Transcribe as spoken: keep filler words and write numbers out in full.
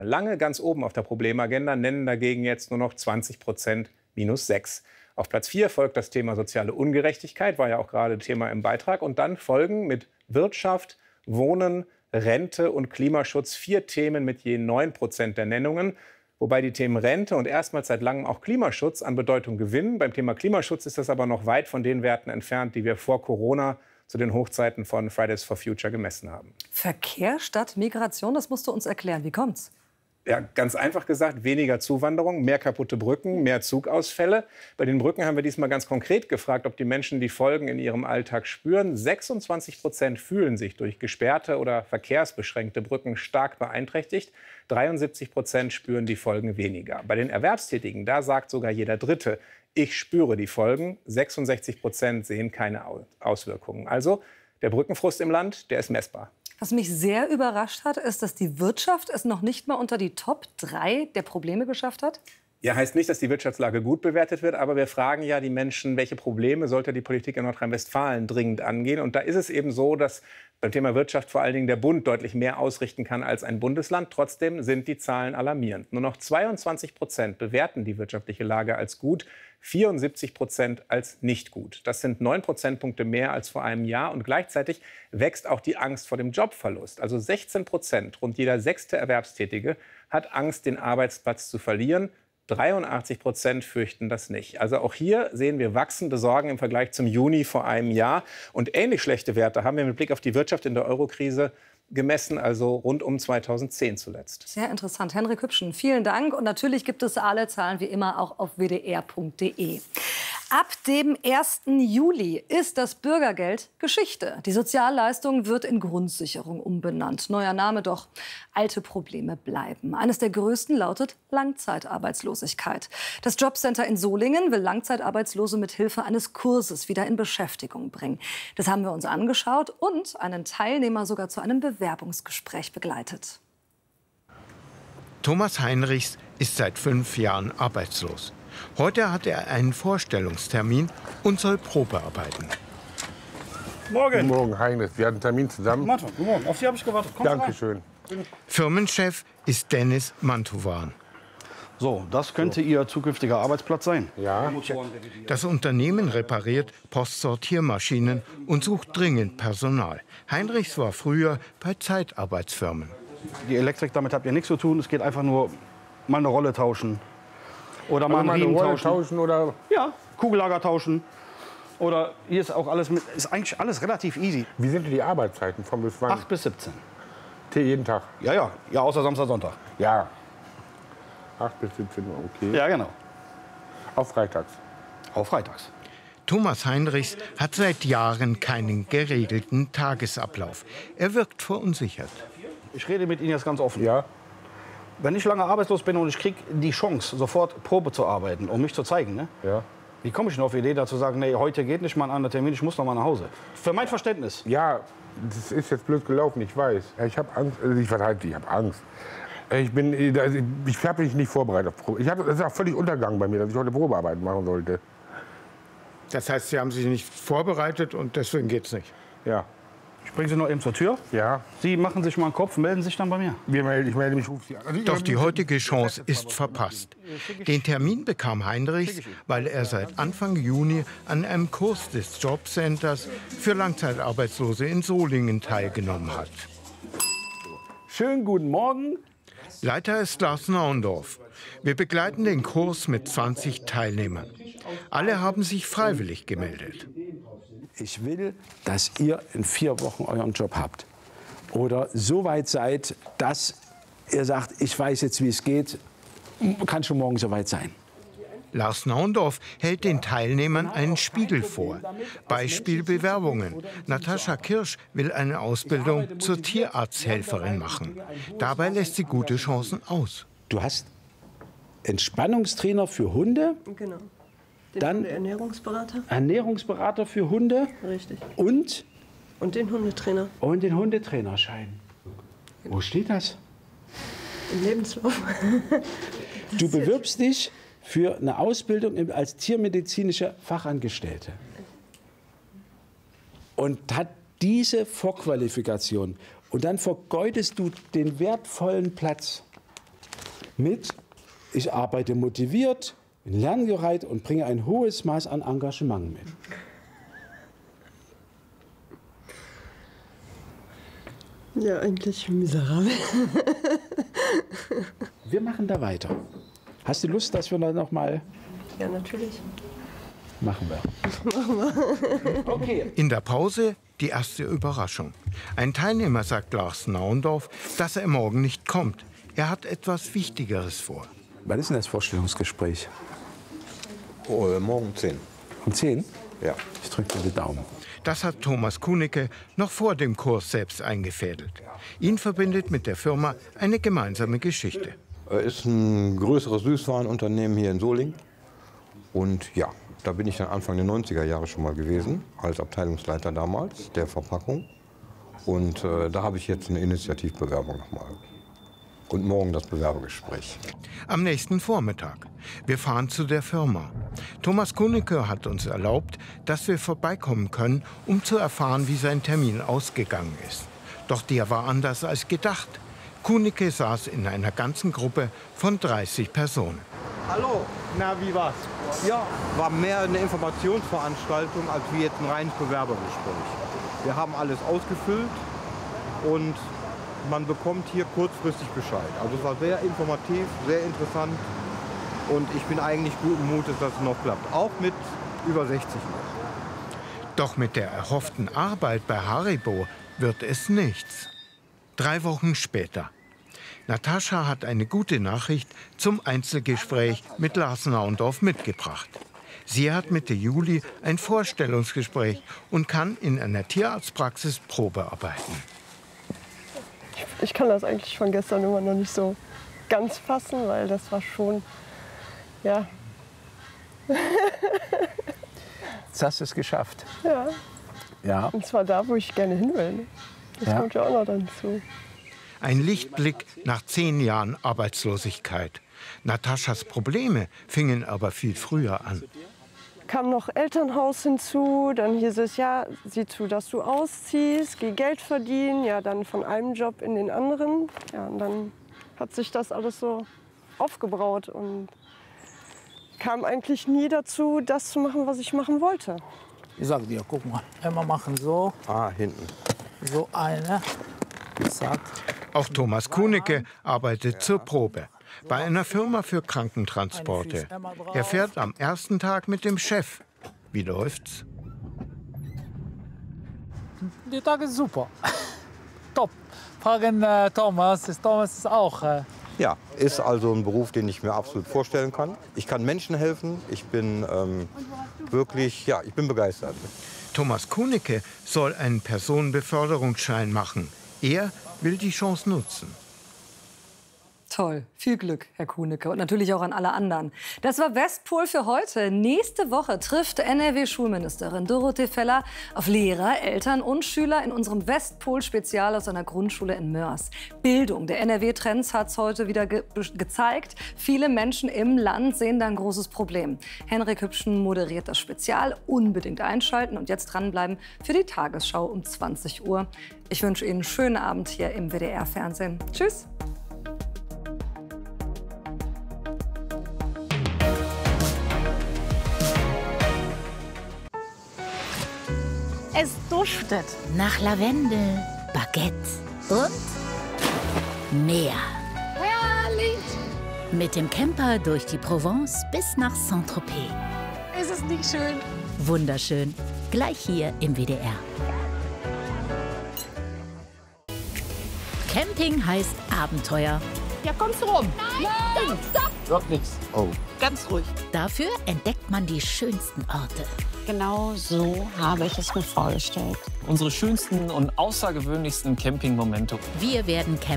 Lange ganz oben auf der Problemagenda, nennen dagegen jetzt nur noch zwanzig Prozent minus sechs. Auf Platz vier folgt das Thema soziale Ungerechtigkeit, war ja auch gerade Thema im Beitrag. Und dann folgen mit Wirtschaft, Wohnen, Rente und Klimaschutz vier Themen mit je neun Prozent der Nennungen. Wobei die Themen Rente und erstmals seit langem auch Klimaschutz an Bedeutung gewinnen. Beim Thema Klimaschutz ist das aber noch weit von den Werten entfernt, die wir vor Corona zu den Hochzeiten von Fridays for Future gemessen haben. Verkehr statt Migration, das musst du uns erklären. Wie kommt's? Ja, ganz einfach gesagt, weniger Zuwanderung, mehr kaputte Brücken, mehr Zugausfälle. Bei den Brücken haben wir diesmal ganz konkret gefragt, ob die Menschen die Folgen in ihrem Alltag spüren. sechsundzwanzig Prozent fühlen sich durch gesperrte oder verkehrsbeschränkte Brücken stark beeinträchtigt. dreiundsiebzig Prozent spüren die Folgen weniger. Bei den Erwerbstätigen, da sagt sogar jeder Dritte, ich spüre die Folgen. sechsundsechzig Prozent sehen keine Auswirkungen. Also der Brückenfrust im Land, der ist messbar. Was mich sehr überrascht hat, ist, dass die Wirtschaft es noch nicht mal unter die Top drei der Probleme geschafft hat. Ja, heißt nicht, dass die Wirtschaftslage gut bewertet wird, aber wir fragen ja die Menschen, welche Probleme sollte die Politik in Nordrhein-Westfalen dringend angehen. Und da ist es eben so, dass beim Thema Wirtschaft vor allen Dingen der Bund deutlich mehr ausrichten kann als ein Bundesland. Trotzdem sind die Zahlen alarmierend. Nur noch zweiundzwanzig Prozent bewerten die wirtschaftliche Lage als gut, vierundsiebzig Prozent als nicht gut. Das sind neun Prozentpunkte mehr als vor einem Jahr. Und gleichzeitig wächst auch die Angst vor dem Jobverlust. Also sechzehn Prozent, rund jeder sechste Erwerbstätige, hat Angst, den Arbeitsplatz zu verlieren. dreiundachtzig Prozent fürchten das nicht. Also auch hier sehen wir wachsende Sorgen im Vergleich zum Juni vor einem Jahr. Und ähnlich schlechte Werte haben wir mit Blick auf die Wirtschaft in der Eurokrise gemessen, also rund um zweitausendzehn zuletzt. Sehr interessant. Henrik Hübschen, vielen Dank. Und natürlich gibt es alle Zahlen wie immer auch auf w d r punkt d e. Ab dem ersten Juli ist das Bürgergeld Geschichte. Die Sozialleistung wird in Grundsicherung umbenannt. Neuer Name, doch alte Probleme bleiben. Eines der größten lautet Langzeitarbeitslosigkeit. Das Jobcenter in Solingen will Langzeitarbeitslose mit Hilfe eines Kurses wieder in Beschäftigung bringen. Das haben wir uns angeschaut und einen Teilnehmer sogar zu einem Bewerbungsgespräch begleitet. Thomas Heinrichs ist seit fünf Jahren arbeitslos. Heute hat er einen Vorstellungstermin und soll Probe arbeiten. Morgen. Guten Morgen, Heinrich. Wir hatten einen Termin zusammen. Martha, guten Morgen. Auf Sie habe ich gewartet. Kommen Sie rein. Dankeschön. Firmenchef ist Dennis Mantowan. So, das könnte Ihr zukünftiger Arbeitsplatz sein. Ja. Das Unternehmen repariert Postsortiermaschinen und sucht dringend Personal. Heinrichs war früher bei Zeitarbeitsfirmen. Die Elektrik, damit habt ihr nichts zu tun. Es geht einfach nur mal eine Rolle tauschen. Oder mal Also einen mal eine Riemen Rolle tauschen. tauschen oder Ja, Kugellager tauschen. Oder hier ist auch alles mit, ist eigentlich alles relativ easy. wie sind die Arbeitszeiten von bis wann? acht bis siebzehn. Jeden Tag. Ja, ja, ja, außer Samstag, Sonntag. Ja. acht bis siebzehn Uhr, okay. Ja, genau. Auf freitags. Auch freitags. Thomas Heinrichs hat seit Jahren keinen geregelten Tagesablauf. Er wirkt verunsichert. Ich rede mit Ihnen jetzt ganz offen. Ja. Wenn ich lange arbeitslos bin und ich kriege die Chance, sofort Probe zu arbeiten, um mich zu zeigen, ne? Ja. Wie komme ich denn auf die Idee, dazu zu sagen, nee, heute geht nicht mal ein anderer Termin, ich muss noch mal nach Hause? Für mein Verständnis. Ja, das ist jetzt blöd gelaufen, ich weiß. Ja, ich habe Angst. Also ich halt, ich habe Angst. Ich bin, also ich habe mich nicht vorbereitet auf Probe. Ich habe, das ist auch völlig untergegangen bei mir, dass ich heute Probearbeit machen sollte. Das heißt, Sie haben sich nicht vorbereitet und deswegen geht's nicht? Ja. Ich bringe Sie noch eben zur Tür. Ja. Sie machen sich mal einen Kopf, melden sich dann bei mir. Wir melden, ich melde mich, rufe Sie an. Also ich- Doch die heutige Chance ist verpasst. Den Termin bekam Heinrichs, weil er seit Anfang Juni an einem Kurs des Jobcenters für Langzeitarbeitslose in Solingen teilgenommen hat. Schönen guten Morgen. Leiter ist Lars Naundorf. Wir begleiten den Kurs mit zwanzig Teilnehmern. Alle haben sich freiwillig gemeldet. Ich will, dass ihr in vier Wochen euren Job habt. Oder so weit seid, dass ihr sagt, ich weiß jetzt, wie es geht, kann schon morgen soweit sein. Lars Naundorf hält den Teilnehmern einen Spiegel vor. Beispiel Bewerbungen. Natascha Kirsch will eine Ausbildung zur Tierarzthelferin machen. Dabei lässt sie gute Chancen aus. Du hast Entspannungstrainer für Hunde, Genau. Den Dann- Hundeernährungsberater. Ernährungsberater für Hunde Richtig. und, Und den Hundetrainer und den Hundetrainerschein. Wo steht das? im Lebenslauf. Du bewirbst dich für eine Ausbildung im- als tiermedizinische Fachangestellte. Und hat diese Vorqualifikation. Und dann vergeudest du den wertvollen Platz. mit, ich arbeite motiviert, bin lernbereit und bringe ein hohes Maß an Engagement mit. Ja, eigentlich miserabel. Wir machen da weiter. Hast du Lust, dass wir da noch mal... Ja, natürlich. Machen wir. Machen wir. Okay. In der Pause die erste Überraschung. Ein Teilnehmer sagt Lars Naundorf, dass er morgen nicht kommt. Er hat etwas Wichtigeres vor. Wann ist denn das Vorstellungsgespräch? Oh, äh, morgen um zehn. Um zehn? Ja. Ich drücke dir die Daumen. Das hat Thomas Kunicke noch vor dem Kurs selbst eingefädelt. Ihn verbindet mit der Firma eine gemeinsame Geschichte. Es ist ein größeres Süßwarenunternehmen hier in Solingen. Und ja, da bin ich dann Anfang der neunziger Jahre schon mal gewesen, als Abteilungsleiter damals der Verpackung. Und äh, da habe ich jetzt eine Initiativbewerbung nochmal. Und morgen das Bewerbungsgespräch. Am nächsten Vormittag. Wir fahren zu der Firma. Thomas Kunicke hat uns erlaubt, dass wir vorbeikommen können, um zu erfahren, wie sein Termin ausgegangen ist. Doch der war anders als gedacht. Kunicke saß in einer ganzen Gruppe von dreißig Personen. Hallo, na wie war's? Ja, war mehr eine Informationsveranstaltung als wie jetzt ein reines Bewerbergespräch. Wir haben alles ausgefüllt und man bekommt hier kurzfristig Bescheid. Also es war sehr informativ, sehr interessant und ich bin eigentlich guten Mutes, dass es noch klappt. Auch mit über sechzig. Doch mit der erhofften Arbeit bei Haribo wird es nichts. Drei Wochen später. Natascha hat eine gute Nachricht zum Einzelgespräch mit Lars Naundorf mitgebracht. Sie hat Mitte Juli ein Vorstellungsgespräch und kann in einer Tierarztpraxis Probe arbeiten. Ich kann das eigentlich von gestern immer noch nicht so ganz fassen, weil das war schon, ja. Jetzt hast du es geschafft. Ja. Ja. Und zwar da, wo ich gerne hin will. Das Ja. kommt ja auch noch dazu. Ein Lichtblick nach zehn Jahren Arbeitslosigkeit. Nataschas Probleme fingen aber viel früher an. Kam noch Elternhaus hinzu, dann hieß es, ja, sieh zu, dass du ausziehst, geh Geld verdienen, ja, dann von einem Job in den anderen. Ja, und dann hat sich das alles so aufgebraut und kam eigentlich nie dazu, das zu machen, was ich machen wollte. Ich sag dir, guck mal, immer machen so. Ah, hinten. So eine. Zack. Auch Thomas Kunicke arbeitet zur Probe bei einer Firma für Krankentransporte. Er fährt am ersten Tag mit dem Chef. Wie läuft's? Der Tag ist super. Top. Fragen äh, Thomas. Thomas ist auch. Äh Ja, ist also ein Beruf, den ich mir absolut vorstellen kann. Ich kann Menschen helfen. Ich bin ähm, wirklich, ja, ich bin begeistert. Thomas Kunicke soll einen Personenbeförderungsschein machen. Er will die Chance nutzen. Toll, viel Glück, Herr Kunicke, und natürlich auch an alle anderen. Das war Westpol für heute. Nächste Woche trifft N R W-Schulministerin Dorothee Feller auf Lehrer, Eltern und Schüler in unserem Westpol-Spezial aus einer Grundschule in Mörs. Bildung. Der N R W-Trends hat es heute wieder ge gezeigt. Viele Menschen im Land sehen da ein großes Problem. Henrik Hübschen moderiert das Spezial. Unbedingt einschalten und jetzt dranbleiben für die Tagesschau um zwanzig Uhr. Ich wünsche Ihnen einen schönen Abend hier im W D R-Fernsehen. Tschüss. Es duftet nach Lavendel, Baguette und Meer. Herrlich! Mit dem Camper durch die Provence bis nach Saint-Tropez. Ist es nicht schön? Wunderschön. Gleich hier im W D R. Camping heißt Abenteuer. Ja, kommst du rum? Nein, Nein. stopp, stopp! Wird nichts. Oh. Ganz ruhig. Dafür entdeckt man die schönsten Orte. Genau so habe ich es mir vorgestellt. Unsere schönsten und außergewöhnlichsten Campingmomente. Wir werden campen.